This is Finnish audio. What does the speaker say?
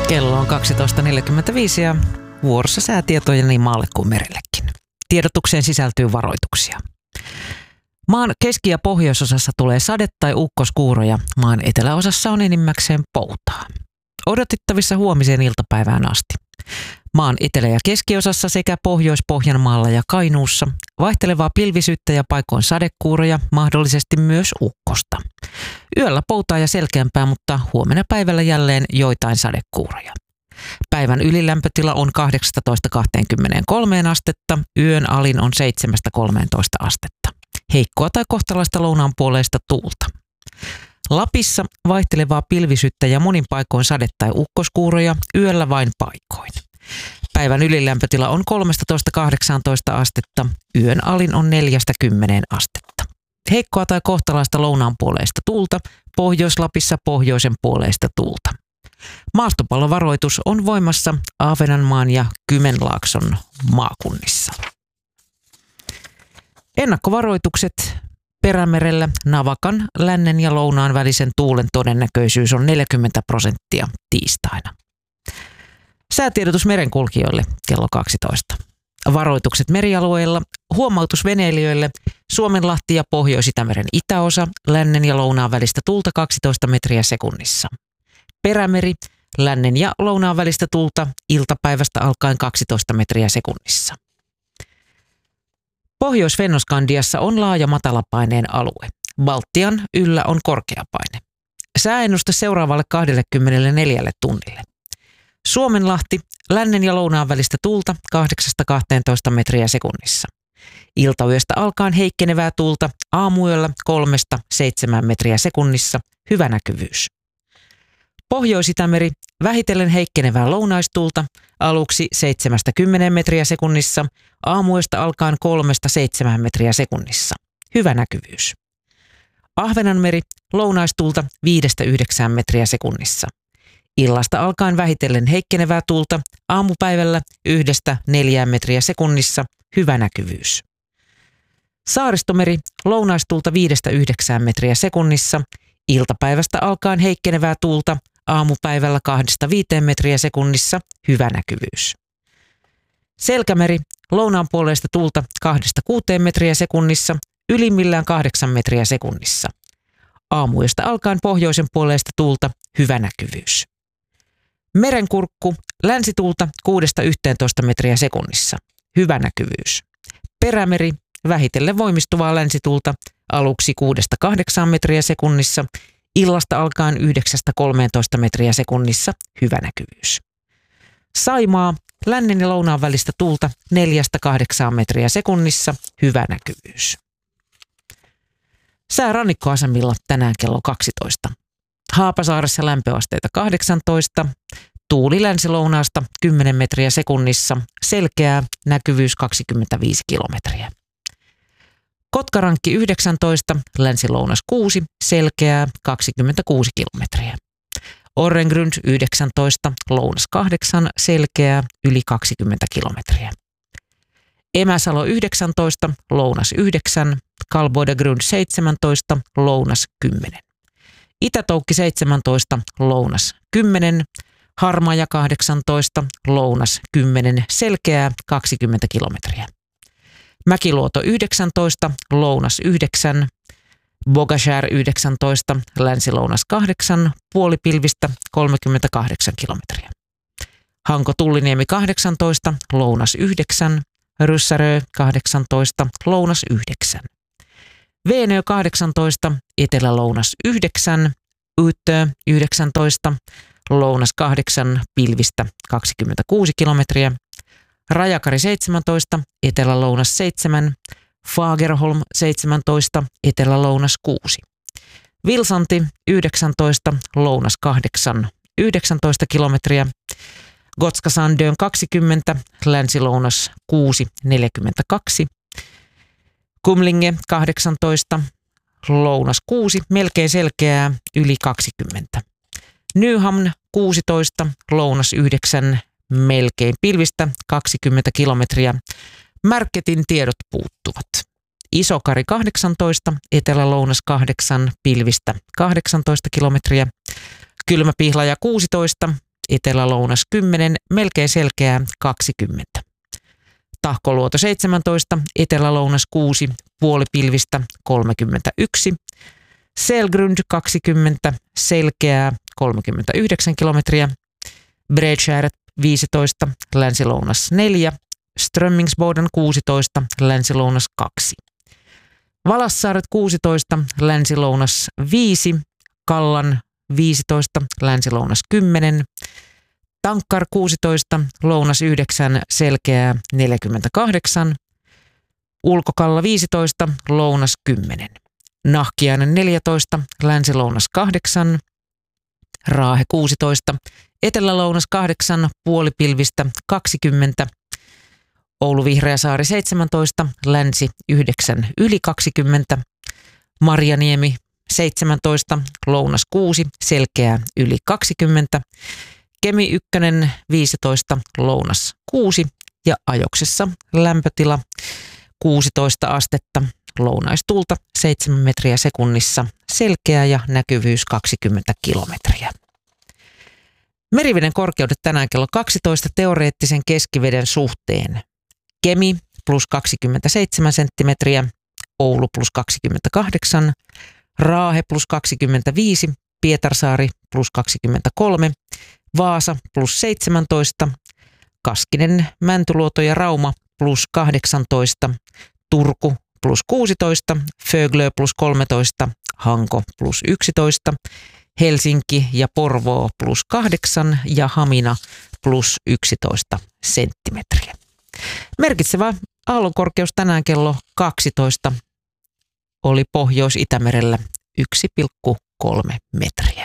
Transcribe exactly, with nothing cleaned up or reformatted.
Kello on kaksitoista neljäkymmentäviisi ja vuorossa säätietoja niin maalle kuin merellekin. Tiedotukseen sisältyy varoituksia. Maan keski- ja pohjoisosassa tulee sade- tai ukkoskuuroja. Maan eteläosassa on enimmäkseen poutaa. Odotettavissa huomiseen iltapäivään asti. Maan etelä- ja keskiosassa sekä Pohjois-Pohjanmaalla ja Kainuussa vaihtelevaa pilvisyyttä ja paikoin sadekuuroja, mahdollisesti myös ukkosta. Yöllä poutaa ja selkeämpää, mutta huomenna päivällä jälleen joitain sadekuuroja. Päivän ylilämpötila on kahdeksasta kaksikymmentäkolmeen astetta, yön alin on seitsemästä kolmeentoista astetta. Heikkoa tai kohtalaista lounaan puoleista tuulta. Lapissa vaihtelevaa pilvisyyttä ja monin paikoin sade- tai ukkoskuuroja, yöllä vain paikoin. Päivän ylilämpötila on kolmetoista kahdeksantoista astetta, yön alin on neljästä kymmeneen astetta. Heikkoa tai kohtalaista lounaan puoleista tuulta, Pohjois-Lapissa pohjoisen puoleista tuulta. Maastopallovaroitus on voimassa Ahvenanmaan ja Kymenlaakson maakunnissa. Ennakkovaroitukset Perämerellä Navakan, lännen ja lounaan välisen tuulen todennäköisyys on neljäkymmentä prosenttia tiistaina. Säätiedotus merenkulkijoille kello kaksitoista. Varoitukset merialueilla, huomautus veneilijöille, Suomenlahti ja Pohjois-Itämeren itäosa, lännen ja lounaan välistä tuulta kaksitoista metriä sekunnissa. Perämeri, lännen ja lounaan välistä tuulta iltapäivästä alkaen kaksitoista metriä sekunnissa. Pohjois-Fennoskandiassa on laaja matalapaineen alue. Baltian yllä on korkeapaine. Sääennuste seuraavalle kaksikymmentäneljä tunnille. Suomenlahti, lännen ja lounaan välistä tuulta kahdeksasta kahteentoista metriä sekunnissa. Iltayöstä alkaen heikkenevää tuulta, aamuyöllä kolmesta seitsemään metriä sekunnissa, hyvä näkyvyys. Pohjois-Itämeri, vähitellen heikkenevää lounaistuulta, aluksi seitsemästä kymmeneen metriä sekunnissa, aamuyöstä alkaen kolmesta seitsemään metriä sekunnissa, hyvä näkyvyys. Ahvenanmeri, lounaistuulta viidestä yhdeksään metriä sekunnissa. Illasta alkaen vähitellen heikkenevää tuulta, aamupäivällä yhdestä neljään metriä sekunnissa, hyvä näkyvyys. Saaristomeri, lounaistuulta viidestä yhdeksään metriä sekunnissa, iltapäivästä alkaen heikkenevää tuulta, aamupäivällä kahdesta viiteen metriä sekunnissa, hyvä näkyvyys. Selkämeri, lounaan puoleista tuulta kahdesta kuuteen metriä sekunnissa, ylimmillään kahdeksan metriä sekunnissa. Aamuyöstä alkaen pohjoisen puoleista tuulta, hyvä näkyvyys. Merenkurkku, länsituulta kuudesta yhteentoista metriä sekunnissa, hyvä näkyvyys. Perämeri, vähitellen voimistuvaa länsituulta, aluksi kuudesta kahdeksaan metriä sekunnissa, illasta alkaen yhdeksästä kolmeentoista metriä sekunnissa, hyvä näkyvyys. Saimaa, lännen ja lounaan välistä tuulta neljästä kahdeksaan metriä sekunnissa, hyvä näkyvyys. Sää rannikkoasemilla tänään kello kaksitoista. Haapasaaressa lämpöasteita kahdeksantoista, tuuli länsilounaasta kymmenen metriä sekunnissa, selkeää, näkyvyys kaksikymmentäviisi kilometriä. Kotkarankki yhdeksäntoista, länsilounas kuusi, selkeää, kaksikymmentäkuusi kilometriä. Orrengrund yhdeksäntoista, lounas kahdeksan, selkeää, yli kaksikymmentä kilometriä. Emäsalo yhdeksäntoista, lounas yhdeksän, Kalboidagrund seitsemäntoista, lounas kymmenen. Itätoukki seitsemäntoista, lounas kymmenen, Harmaja kahdeksantoista, lounas kymmenen, selkeää, kaksikymmentä kilometriä. Mäkiluoto yhdeksäntoista, lounas yhdeksän, Bogashär yhdeksäntoista, länsilounas kahdeksan, puolipilvistä kolmekymmentäkahdeksan kilometriä. Hanko Tulliniemi kahdeksantoista, lounas yhdeksän, Ryssärö kahdeksantoista, lounas yhdeksän. Veenö kahdeksantoista, etelälounas yhdeksän, Yyttö yhdeksäntoista, lounas kahdeksan, pilvistä kaksikymmentäkuusi kilometriä. Rajakari seitsemäntoista, etelälounas seitsemän, Fagerholm seitsemäntoista, etelälounas kuusi. Vilsanti yhdeksäntoista, lounas kahdeksan, yhdeksäntoista kilometriä. Gotska Sandön kaksikymmentä, länsilounas kuusi, neljäkymmentäkaksi. Kumlinge kahdeksantoista, lounas kuusi, melkein selkeää, yli kaksikymmentä. Nyhamn kuusitoista, lounas yhdeksän, melkein pilvistä kaksikymmentä kilometriä. Märketin tiedot puuttuvat. Isokari kahdeksantoista, etelä-lounas kahdeksan, pilvistä kahdeksantoista kilometriä. Kylmäpihlaja kuusitoista, etelä-lounas kymmenen, melkein selkeää kaksikymmentä. Tahkoluoto seitsemäntoista, etelä-lounas kuusi, puolipilvistä kolmekymmentäyksi. Selgrund kaksikymmentä, selkeää kolmekymmentäyhdeksän kilometriä. Bredskäret viisitoista, länsi-lounas neljä. Strömmingsboden kuusitoista, länsi-lounas kaksi. Valassaaret kuusitoista, länsi-lounas viisi. Kallan viisitoista, länsi-lounas kymmenen. Tankkar kuusitoista, lounas yhdeksän, selkeää neljäkymmentäkahdeksan. Ulkokalla viisitoista, lounas kymmenen. Nahkiainen neljätoista, länsi-lounas kahdeksan. Raahe kuusitoista, etelä-lounas kahdeksan, puolipilvistä kaksikymmentä. Oulu Vihreäsaari seitsemäntoista, länsi yhdeksän, yli kaksikymmentä. Marjaniemi seitsemäntoista, lounas kuusi, selkeää yli kaksikymmentä. Kemi ykkönen viisitoista, lounas kuusi ja Ajoksessa lämpötila kuusitoista astetta, lounaistulta seitsemän metriä sekunnissa, selkeä ja näkyvyys kaksikymmentä kilometriä. Meriveden korkeudet tänään kello kaksitoista teoreettisen keskiveden suhteen. Kemi plus kaksikymmentäseitsemän senttimetriä, Oulu plus kaksikymmentäkahdeksan, Raahe plus kaksikymmentäviisi, Pietarsaari plus kaksikymmentäkolme, Vaasa plus seitsemäntoista, Kaskinen, Mäntyluoto ja Rauma plus kahdeksantoista, Turku plus kuusitoista, Föglö plus kolmetoista, Hanko plus yksitoista, Helsinki ja Porvoo plus kahdeksan ja Hamina plus yksitoista senttimetriä. Merkitsevä aallonkorkeus tänään kello kaksitoista oli Pohjois-Itämerellä yksi pilkku kolme metriä.